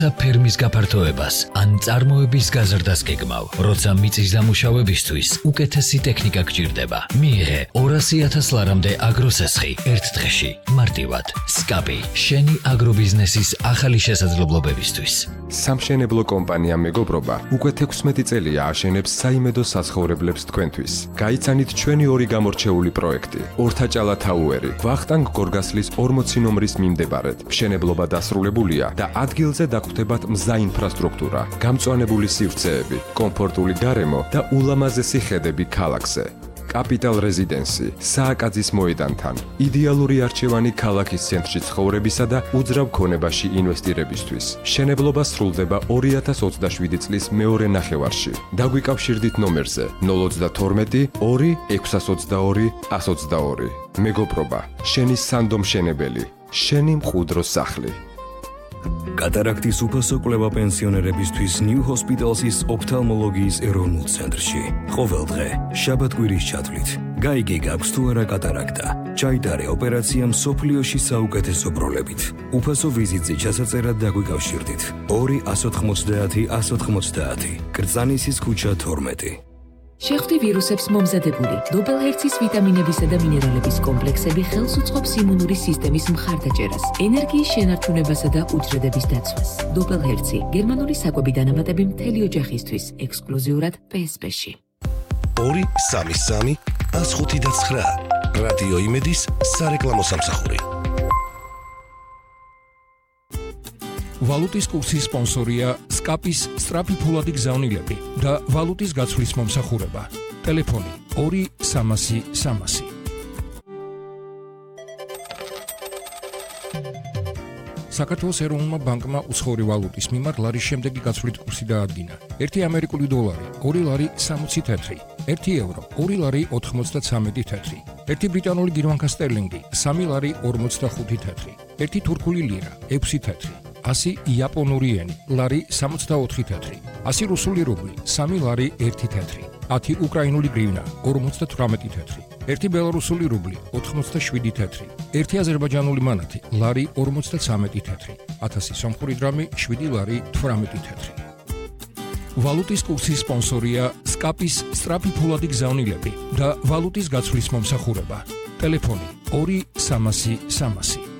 ფერმის გაფართოებას ან წარმოების გაზრდას გეგმავ, როცა მიწის დამუშავებისთვის უკეთესი ტექნიკა გჭირდება. მიიღე 200,000 ლარამდე აგროსესხი ერთ დღეში. მარტივად. SCAPI, შენი აგრობიზნესის ახალი შესაძლებლობებისთვის. სამშენებლო კომპანია მეგობრობა უკვე 16 წელია აშენებს საიმედო საცხოვრებლებს თქვენთვის. გაიცანით ჩვენი ორი გამორჩეული პროექტი: ორთაჭალა თაუერი, ვახტანგ გორგასლის 40 ნომრის მიმდებარედ. მშენებლობა დასრულებულია და ადგილზე გვხვდებათ მზა ინფრასტრუქტურა, გამწვანებული სივრცეები, კომფორტული გარემო და ულამაზესი ხედები ქალაქზე. Capital Residency, სააკაძის მოედანთან, იდეალური არჩევანი ქალაქის ცენტრში ცხოვრებისა და უძრავ ქონებაში ინვესტირებისთვის. მშენებლობა სრულდება 2027 წლის მეორე ნახევარში. დაგვიკავშირდით ნომერზე 032 2 622 122. მეგობრობა, შენი სანდო მშენებელი, შენი მყუდრო სახლი. კატარაქტის უფასო კვლევა პენსიონერებისთვის New Hospital's ოფთალმოლოგიის ეროვნულ ცენტრში. ყოველდღე, შაბათ-კვირის ჩათვლით. გაიგე გაქვს თუ არა კატარაქტა. ჩაიტარე ოპერაცია მსოფლიოში საუკეთესო პროლებით. უფასო ვიზიტზე ჩასაწერად დაგვიკავშირდით. 2 190 190. კრწანისის ქუჩა 12. შეხვდი ვირუსებს მომზადებული დობელჰერცის ვიტამინებისა და მინერალების კომპლექსები ხელს უწყობს იმუნური სისტემის მხარდაჭერას, ენერგიის შენარჩუნებასა და უჯრედების დაცვას. დობელჰერცი გერმანული საკვები დანამატები მთელი ოჯახისთვის, ექსკლუზიურად PSP-ში. 233 105.9 რადიო იმედის სარეკლამო სამსახური. ვალუტის კურსის სპონსორია SCAPI-ის სწრაფი ფულადი გზავნილები და ვალუტის გაცვლის მომსახურება. ტელეფონი 2 300 300. საქართველოს ეროვნულმა ბანკმა უცხოური ვალუტის მიმართ ლარის შემდეგი გაცვლით კურსი დაადგინა. 1 ამერიკული დოლარი 2 ლარი 60 თეთრი, 1 ევრო 2 ლარი 93 თეთრი, 1 ბრიტანული გირვანქა სტერლინგი 3 ლარი 45 თეთრი, 1 თურქული ლირა 6 თეთრი. 100 იაპონური ენი, ლარი 64 თეთრი, 100 რუსული რუბლი, 3 ლარი 1 თეთრი, 10 უკრაინული გრივნა, 58 თეთრი, 1 ბელარუსული რუბლი, 87 თეთრი, 1 აზერბაიჯანული მანათი, ლარი 53 თეთრი, 1000 სომხური დრამი, 7 ლარი 18 თეთრი. ვალუტის კურსის სპონსორია SCAPI-ის სწრაფი ფულადი გზავნილები და ვალუტის გაცვლის მომსახურება. ტელეფონი 2 300 300.